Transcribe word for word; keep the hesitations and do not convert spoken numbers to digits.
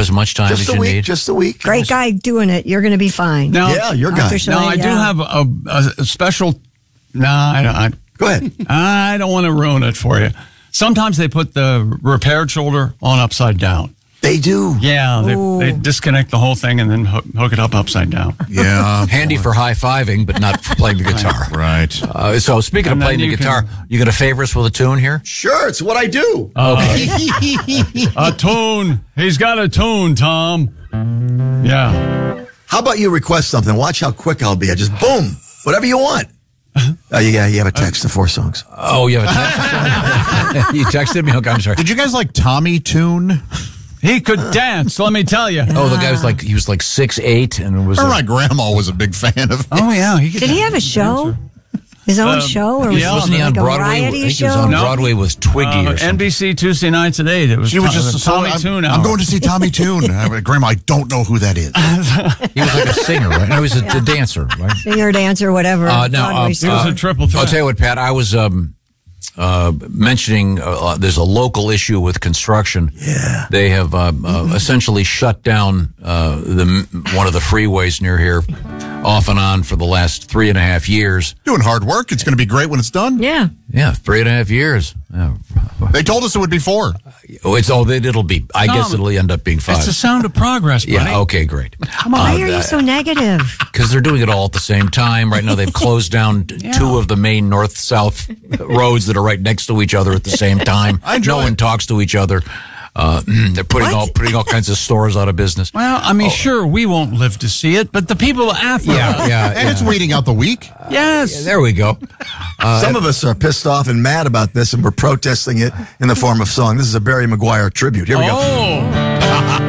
as much time just as a you week, need. Just a week. Great guy doing it. You're going to be fine. Now, yeah, your guy. Now, I do have a, a, a special... No, I don't... I, Go ahead. I don't want to ruin it for you. Sometimes they put the repaired shoulder on upside down. They do. Yeah, they, they disconnect the whole thing and then hook, hook it up upside down. Yeah. Handy for high-fiving, but not for playing the guitar. Right. Uh, so speaking And of then playing the you guitar, can- you going to favor us with a tune here? Sure, it's what I do. A tune. He's got a tune, Tom. Yeah. How about you request something? Watch how quick I'll be. I just boom, whatever you want. Oh, yeah, you have a text to four songs. Oh, you have a text? You texted me? Okay, I'm sorry. Did you guys like Tommy Tune? He could dance, let me tell you. Oh, the guy was like, he was like six eight and was... Or a- my grandma was a big fan of him. Oh, yeah. He could Did he have a show? His own Um, show? Or was yeah. it Wasn't he on like a Broadway? I variety think show? he was on No. Broadway with Twiggy Uh, or something. N B C Tuesday nights at eight. It was She was Tom- just the Tommy so, I'm, Tune I'm hour. going to see Tommy Tune. I went, Grandma, I don't know who that is. He was like a singer, right? No, he was a, a dancer, right? Singer, dancer, whatever. Uh, now, Broadway uh, star. It was a triple I'll threat. tell you what, Pat, I was um, uh, mentioning uh, uh, there's a local issue with construction. Yeah. They have uh, uh, essentially shut down uh, the one of the freeways near here off and on for the last three and a half years. Doing hard work. It's going to be great when it's done. Yeah. Yeah, three and a half years. Yeah. They told us it would be four. Oh, it's oh, it- it'll be. I Tom, guess it'll end up being five. It's the sound of progress, buddy. Yeah. Okay. Great. Why are you so negative? Because they're doing it all at the same time. Right now, they've closed down t- two of the main north-south roads that are right next to each other at the same time. I enjoy no it. one talks to each other. Uh, they're putting What? all putting all kinds of stores out of business. Well, I mean, sure, we won't live to see it, but the people after Yeah, us. yeah, And it's weeding out the weak. Yes. There we go. Some of us are pissed off and mad about this, and we're protesting it in the form of song. This is a Barry Maguire tribute. Here we go. Oh.